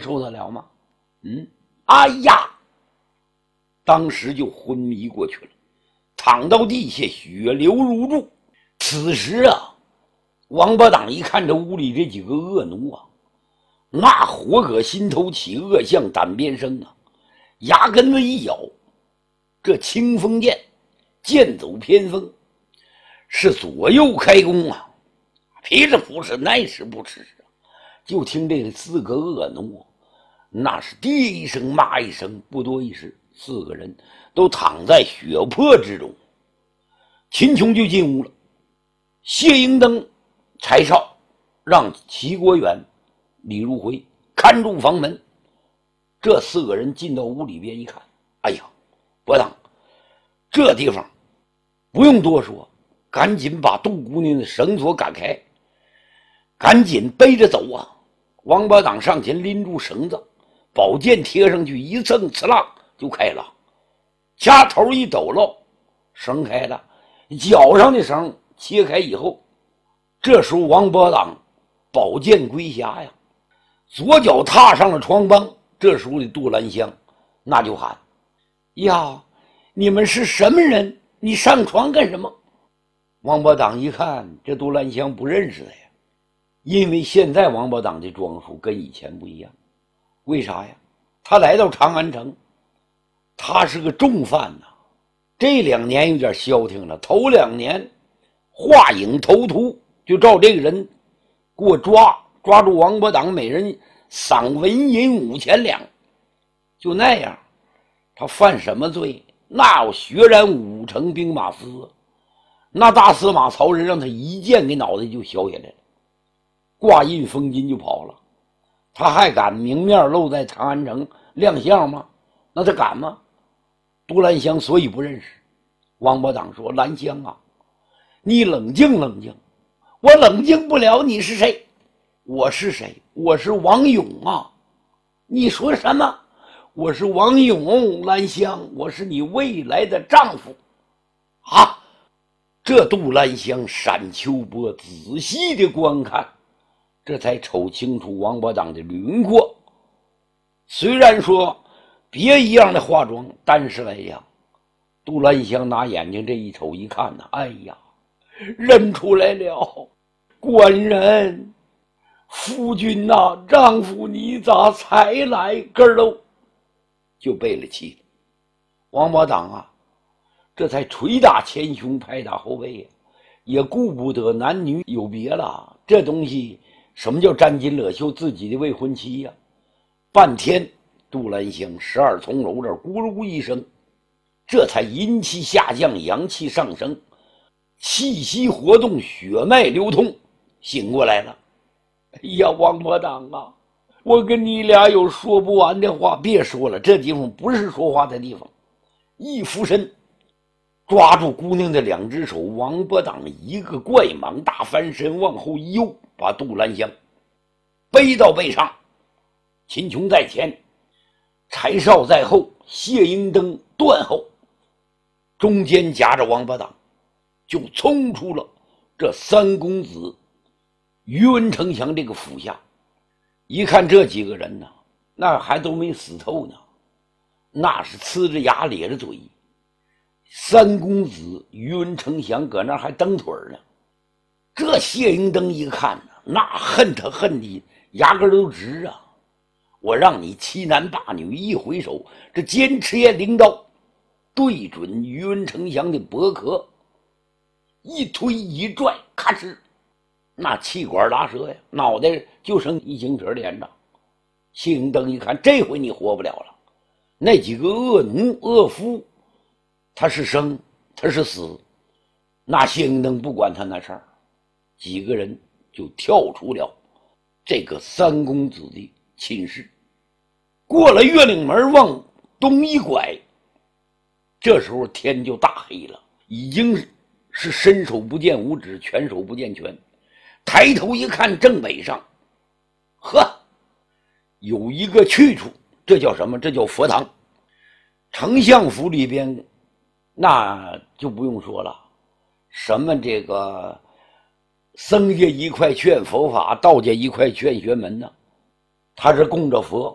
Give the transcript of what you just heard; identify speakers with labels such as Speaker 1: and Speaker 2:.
Speaker 1: 受得了吗？哎呀，当时就昏迷过去了，躺到地下，血流如注。此时啊，王八党一看这屋里这几个恶奴啊，那火可心头起，恶向胆边生啊，牙根子一咬，这清风剑剑走偏锋，是左右开弓啊，劈着不是，耐是不是啊？就听这四个恶奴，那是爹一声骂一声，不多一时，四个人都躺在血泊之中。秦琼就进屋了，谢英登、柴少让齐国远、李如辉看住房门。这四个人进到屋里边一看，哎呀，伯当，这地方不用多说，赶紧把杜姑娘的绳索赶开，赶紧背着走啊！王八党上前拎住绳子，宝剑贴上去，一蹭刺浪就开了，掐头一抖落，绳开了，脚上的绳切开以后，这时候王八党宝剑归匣呀，左脚踏上了床帮。这时候的杜兰香那就喊：呀，你们是什么人？你上床干什么？王八党一看这杜兰香不认识他呀，因为现在王八党的装束跟以前不一样。为啥呀？他来到长安城，他是个重犯呐，这2年有点消停了，头2年画影投图，就照这个人给我抓住王八党，每人赏纹银5000两，就那样。他犯什么罪？那有血染5城兵马司，那大司马曹仁让他一剑给脑袋就削下来了，挂印封金就跑了。他还敢明面露在长安城亮相吗？那他敢吗？杜兰香所以不认识。王八党说：兰香啊，你冷静冷静。我冷静不了。你是谁？我是谁？我是王勇啊。你说什么？我是王勇，兰香，我是你未来的丈夫啊！这杜兰香闪秋波仔细的观看，这才瞅清楚王八党的轮廓。虽然说别一样的化妆，但是来讲，杜兰香拿眼睛这一瞅一看呢，哎呀，认出来了。官人，夫君呐，丈夫你咋才来？根喽就背了气了。王八党啊，这才捶打前胸，拍打后背呀，也顾不得男女有别了。这东西什么叫沾巾勒袖？自己的未婚妻呀！半天，杜兰香12重楼这咕噜一声，这才阴气下降，阳气上升，气息活动，血脉流通，醒过来了。哎呀，王八党啊，我跟你俩有说不完的话，别说了，这地方不是说话的地方。一俯身抓住姑娘的2只手，王八党一个怪蟒大翻身往后一悠，把杜兰香背到背上。秦琼在前，柴少在后，谢英登断后，中间夹着王八党，就冲出了这3公子于文丞相这个府下。一看这几个人呢，那还都没死透呢，那是呲着牙咧着嘴。3公子于文丞相搁那还蹬腿呢。这谢英登一看呢，那恨他恨的牙根都直啊！我让你7男8女，一回手，这尖持也灵刀对准于文丞相的脖壳，一推一拽，咔哧，那气管拉舌呀，脑袋就剩1星皮连着。谢英登一看，这回你活不了了。那几个恶奴恶夫，他是生他是死，那谢英登不管他那事儿，几个人就跳出了这个3公子的寝室，过了月岭门往东一拐。这时候天就大黑了，已经是伸手不见五指，拳手不见拳。抬头一看，正北上，呵，有一个去处，这叫什么？这叫佛堂。丞相府里边那就不用说了，什么这个僧家一块劝佛法，道家一块劝学门呢，他是供着佛，